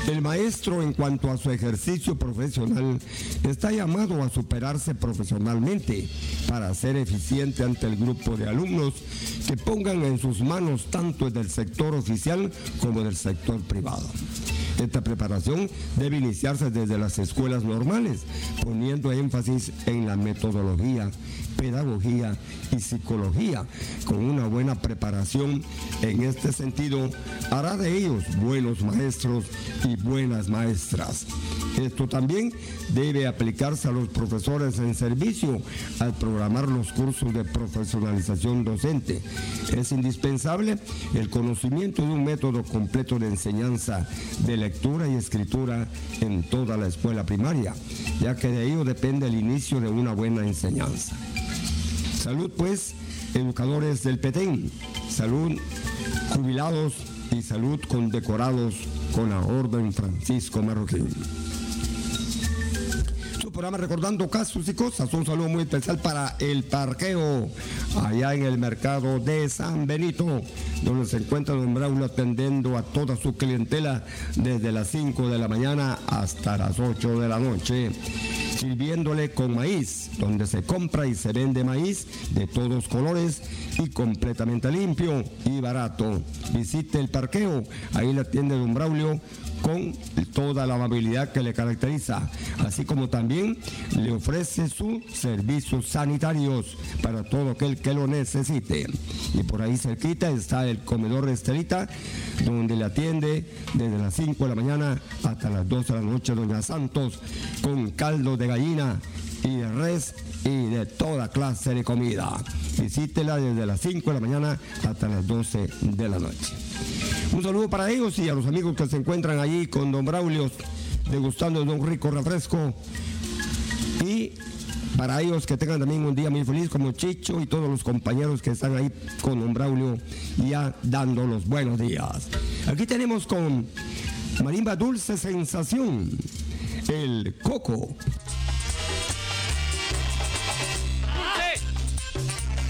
El maestro, en cuanto a su ejercicio profesional, está llamado a superarse profesionalmente para ser eficiente ante el grupo de alumnos que pongan en sus manos tanto del sector oficial como del sector privado. Esta preparación debe iniciarse desde las escuelas normales, poniendo énfasis en la metodología, pedagogía y psicología. Con una buena preparación en este sentido, hará de ellos buenos maestros y buenas maestras. Esto también debe aplicarse a los profesores en servicio al programar los cursos de profesionalización docente. Es indispensable el conocimiento de un método completo de enseñanza de lectura y escritura en toda la escuela primaria, ya que de ello depende el inicio de una buena enseñanza. Salud, pues, educadores del Petén, salud, jubilados y salud condecorados con la Orden Francisco Marroquín. Su programa Recordando Casos y Cosas. Un saludo muy especial para el parqueo allá en el mercado de San Benito, donde se encuentra don Braulio atendiendo a toda su clientela desde las 5 de la mañana hasta las 8 de la noche. Sirviéndole con maíz, donde se compra y se vende maíz de todos colores y completamente limpio y barato. Visite el parqueo, ahí le atiende don Braulio con toda la amabilidad que le caracteriza, así como también le ofrece sus servicios sanitarios para todo aquel que lo necesite. Y por ahí cerquita está el comedor de Estelita, donde le atiende desde las 5 de la mañana hasta las 12 de la noche doña Santos, con caldo de gallina y de res y de toda clase de comida. Visítela desde las 5 de la mañana hasta las 12 de la noche. Un saludo para ellos y a los amigos que se encuentran allí con don Braulio degustando de un rico refresco, y para ellos que tengan también un día muy feliz, como Chicho y todos los compañeros que están ahí con don Braulio ya dando los buenos días. Aquí tenemos con Marimba Dulce Sensación, el Coco.